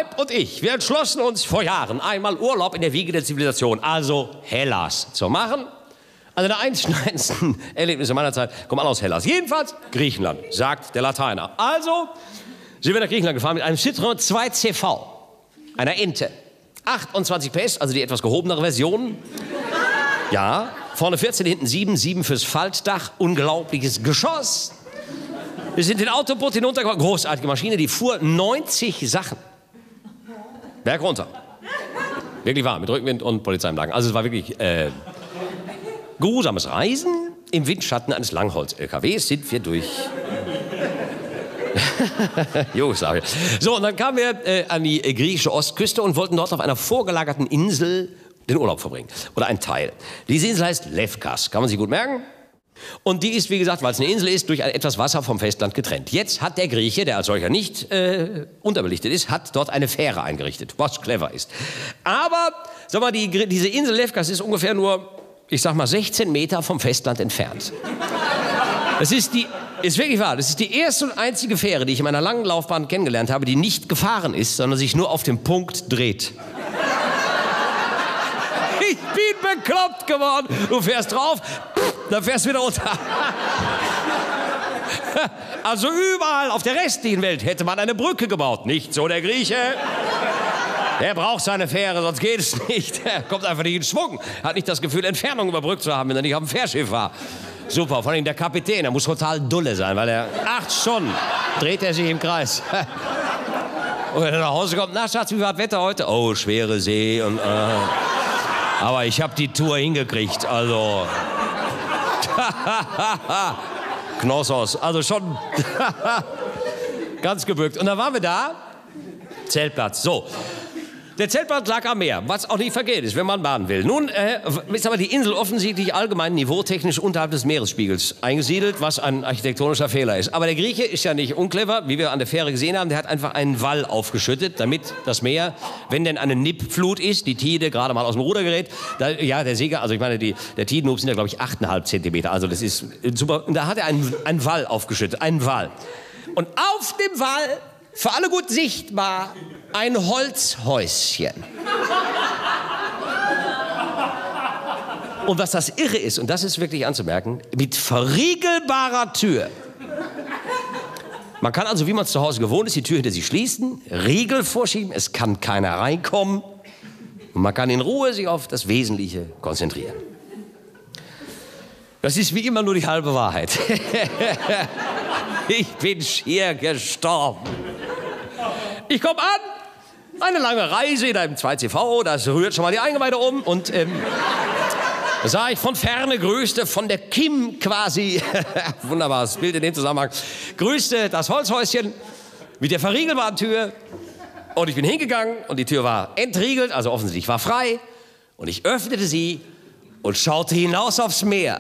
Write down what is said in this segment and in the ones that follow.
Weib und ich, wir entschlossen uns vor Jahren, einmal Urlaub in der Wiege der Zivilisation, also Hellas, zu machen. Also der einschneidendsten Erlebnisse meiner Zeit kommen alle aus Hellas. Jedenfalls Griechenland, sagt der Lateiner. Also sind wir nach Griechenland gefahren mit einem Citroën 2CV, einer Ente. 28 PS, also die etwas gehobenere Version. Ja, vorne 14, hinten 7 fürs Faltdach, unglaubliches Geschoss. Wir sind den Autoboot hinuntergekommen, großartige Maschine, die fuhr 90 Sachen. Berg runter. Wirklich warm, mit Rückenwind und Polizei im Lagen. Also es war wirklich geruhsames Reisen. Im Windschatten eines Langholz-LKWs sind wir durch... Jugoslawien. So, und dann kamen wir an die griechische Ostküste und wollten dort auf einer vorgelagerten Insel den Urlaub verbringen. Oder ein Teil. Diese Insel heißt Lefkas, kann man sich gut merken. Und die ist, wie gesagt, weil es eine Insel ist, durch etwas Wasser vom Festland getrennt. Jetzt hat der Grieche, der als solcher nicht unterbelichtet ist, hat dort eine Fähre eingerichtet, was clever ist. Aber, sag mal, diese Insel Lefkas ist ungefähr nur, ich sag mal, 16 Meter vom Festland entfernt. Das ist wirklich wahr, das ist die erste und einzige Fähre, die ich in meiner langen Laufbahn kennengelernt habe, die nicht gefahren ist, sondern sich nur auf dem Punkt dreht. Ich bin bekloppt geworden. Du fährst drauf, dann fährst du wieder runter. Also überall auf der restlichen Welt hätte man eine Brücke gebaut. Nicht so der Grieche. Der braucht seine Fähre, sonst geht es nicht. Er kommt einfach nicht in Schwung. Hat nicht das Gefühl, Entfernung überbrückt zu haben, wenn er nicht auf dem Fährschiff war. Super, vor allem der Kapitän, der muss total dulle sein, weil er 8 Stunden dreht er sich im Kreis. Und wenn er nach Hause kommt, na Schatz, wie war das Wetter heute? Oh, schwere See und... aber ich habe die Tour hingekriegt, also... Knossos, also schon ganz gebückt. Und dann waren wir da, Zeltplatz, so. Der Zeltplatz lag am Meer, was auch nicht verkehrt ist, wenn man baden will. Nun ist aber die Insel offensichtlich allgemein niveautechnisch unterhalb des Meeresspiegels eingesiedelt, was ein architektonischer Fehler ist. Aber der Grieche ist ja nicht unclever, wie wir an der Fähre gesehen haben. Der hat einfach einen Wall aufgeschüttet, damit das Meer, wenn denn eine Nippflut ist, die Tide gerade mal aus dem Ruder gerät, ja, der Segel, also ich meine, der Tidenhub sind ja, glaube ich, 8,5 Zentimeter. Also das ist super. Und da hat er einen Wall aufgeschüttet, einen Wall. Und auf dem Wall, für alle gut sichtbar, ein Holzhäuschen. Und was das Irre ist, und das ist wirklich anzumerken, mit verriegelbarer Tür. Man kann also, wie man es zu Hause gewohnt ist, die Tür hinter sich schließen, Riegel vorschieben, es kann keiner reinkommen und man kann in Ruhe sich auf das Wesentliche konzentrieren. Das ist wie immer nur die halbe Wahrheit. Ich bin schier gestorben. Ich komme an, eine lange Reise in einem 2CV, das rührt schon mal die Eingeweide um und da sah ich von Ferne, grüßte von der Kim quasi, wunderbares Bild in dem Zusammenhang, grüßte das Holzhäuschen mit der verriegelbaren Tür und ich bin hingegangen und die Tür war entriegelt, also offensichtlich war frei und ich öffnete sie und schaute hinaus aufs Meer.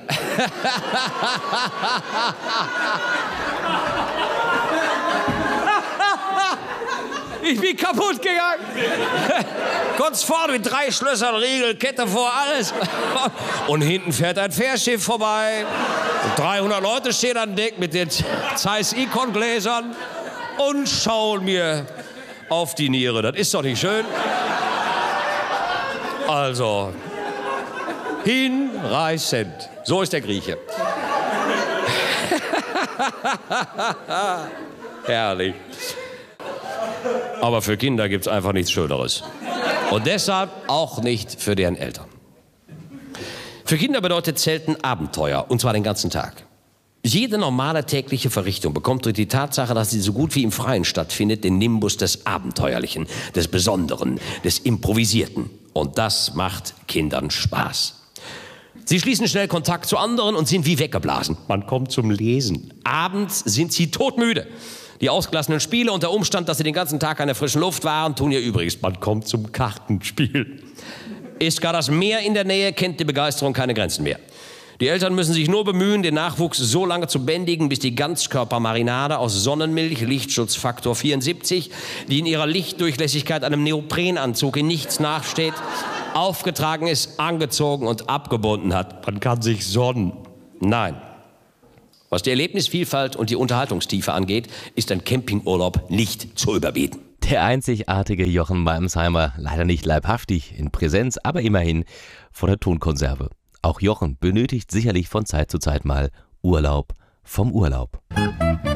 Ich bin kaputt gegangen. Kurz vorne mit 3 Schlössern, Riegel, Kette vor, alles. Und hinten fährt ein Fährschiff vorbei. Und 300 Leute stehen an Deck mit den Zeiss-Ikon-Gläsern und schauen mir auf die Niere. Das ist doch nicht schön. Also, hinreißend. So ist der Grieche. Herrlich. Aber für Kinder gibt's einfach nichts Schöneres. Und deshalb auch nicht für deren Eltern. Für Kinder bedeutet Zelten Abenteuer, und zwar den ganzen Tag. Jede normale tägliche Verrichtung bekommt durch die Tatsache, dass sie so gut wie im Freien stattfindet, den Nimbus des Abenteuerlichen, des Besonderen, des Improvisierten. Und das macht Kindern Spaß. Sie schließen schnell Kontakt zu anderen und sind wie weggeblasen. Man kommt zum Lesen. Abends sind sie todmüde. Die ausgelassenen Spiele und der Umstand, dass sie den ganzen Tag an der frischen Luft waren, tun ihr Übriges. Man kommt zum Kartenspiel. Ist gar das Meer in der Nähe, kennt die Begeisterung keine Grenzen mehr. Die Eltern müssen sich nur bemühen, den Nachwuchs so lange zu bändigen, bis die Ganzkörpermarinade aus Sonnenmilch, Lichtschutzfaktor 74, die in ihrer Lichtdurchlässigkeit einem Neoprenanzug in nichts nachsteht, aufgetragen ist, angezogen und abgebunden hat. Man kann sich sonnen. Nein. Was die Erlebnisvielfalt und die Unterhaltungstiefe angeht, ist ein Campingurlaub nicht zu überbieten. Der einzigartige Jochen Malmsheimer, leider nicht leibhaftig in Präsenz, aber immerhin von der Tonkonserve. Auch Jochen benötigt sicherlich von Zeit zu Zeit mal Urlaub vom Urlaub.